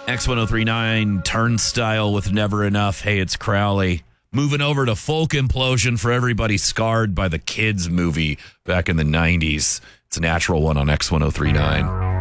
X1039 Turnstile with Never Enough. Hey, it's Crowley. Moving over to Folk Implosion for everybody scarred by the Kids movie back in the 90s. It's a natural one on X1039.